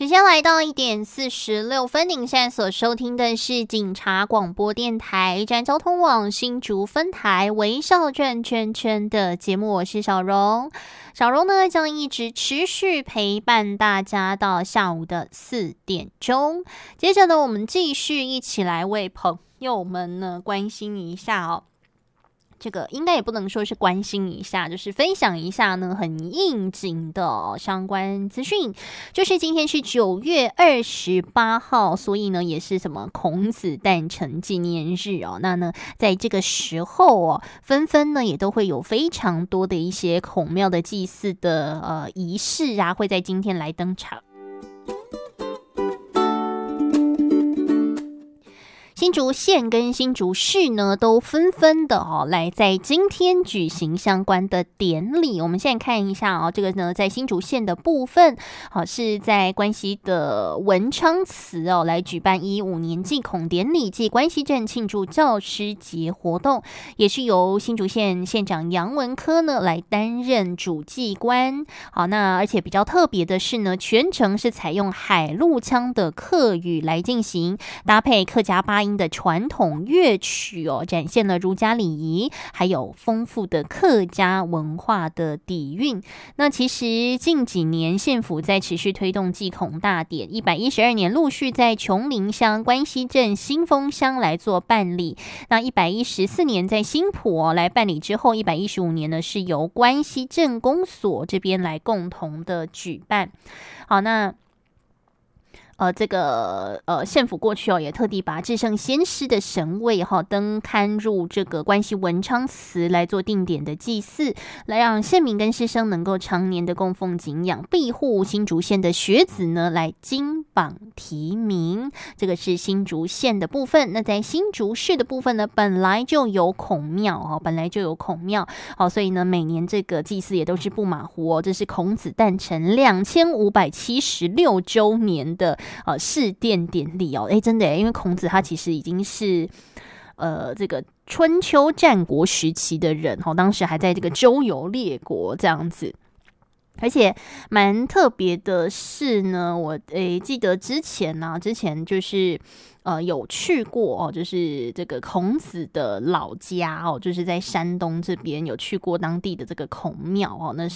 时间来到1:46，您现在所收听的是警察广播电台站交通网新竹分台微笑转圈圈的节目，我是小荣。小荣呢将一直持续陪伴大家到下午的4点钟。接着呢，我们继续一起来为朋友们呢关心一下哦。这个应该也不能说是关心一下，就是分享一下呢很应景的相关资讯。就是今天是9月28号，所以呢也是什么孔子诞辰纪念日哦。那呢在这个时候哦，纷纷呢也都会有非常多的一些孔庙的祭祀的仪式啊，会在今天来登场。新竹县跟新竹市呢，都纷纷的来在今天举行相关的典礼。我们现在看一下这个呢，在新竹县的部分，是在关西的文昌祠来举办115年祭孔典礼暨关西镇庆祝教师节活动，也是由新竹县县长杨文科呢来担任主祭官。好，那而且比较特别的是呢，全程是采用海陆腔的客语来进行，搭配客家八音的传统乐曲展现了儒家礼仪还有丰富的客家文化的底蕴。那其实近几年县府在持续推动祭孔大典，112年陆续在琼林乡、关西镇、新丰乡来做办理，那114年在新埔来办理之后，115年呢是由关西镇公所这边来共同的举办。好，那这个县府过去也特地把至圣先师的神位登刊入这个关西文昌祠来做定点的祭祀，来让县民跟师生能够常年的供奉敬仰，庇护新竹县的学子呢来金榜题名。这个是新竹县的部分。那在新竹市的部分呢，本来就有孔庙所以呢每年这个祭祀也都是不马虎这是孔子诞辰2576周年的试殿典礼真的因为孔子他其实已经是这个春秋战国时期的人当时还在这个周游列国这样子。而且蛮特别的是呢，我记得之前就是有去过就是这个孔子的老家就是在山东这边有去过当地的这个孔庙那